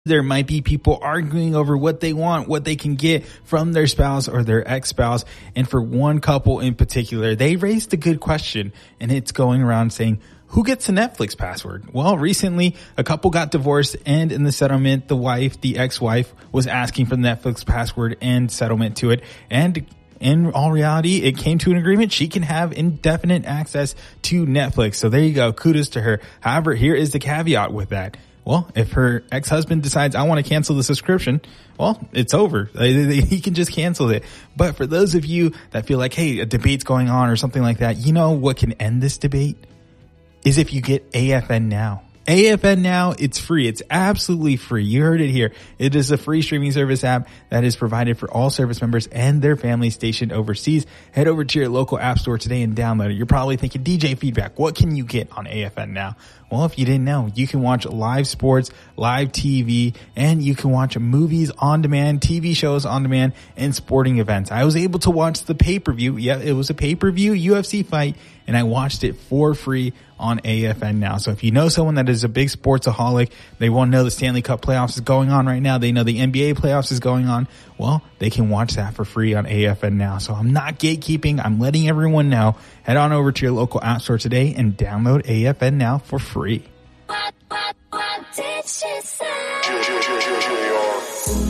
There might be people arguing over what they want, what they can get from their spouse or their ex-spouse. And for one couple in particular, they raised a good question, and it's going around saying, who gets the Netflix password? Well, recently a couple got divorced, and in the settlement, the ex-wife was asking for the Netflix password and settlement to it. And in all reality, it came to an agreement. She can have indefinite access to Netflix. So there you go. Kudos to her. However, here is the caveat with that. Well, if her ex-husband decides, I want to cancel the subscription, well, it's over. He can just cancel it. But for those of you that feel like, hey, a debate's going on or something like that, you know what can end this debate is if you get AFN Now. AFN Now, it's free. It's absolutely free. You heard it here. It is a free streaming service app that is provided for all service members and their families stationed overseas. Head over to your local app store today and download it. You're probably thinking, DJ Feedback, what can you get on AFN Now? Well, if you didn't know, you can watch live sports, live TV, and you can watch movies on demand, TV shows on demand, and sporting events. I was able to watch the pay-per-view. Yeah, it was a pay-per-view UFC fight, and I watched it for free on AFN Now. So if you know someone that is a big sportsaholic, they want to know the Stanley Cup playoffs is going on right now, they know the NBA playoffs is going on, well, they can watch that for free on AFN Now. So I'm not gatekeeping. I'm letting everyone know. Head on over to your local app store today and download AFN Now for free.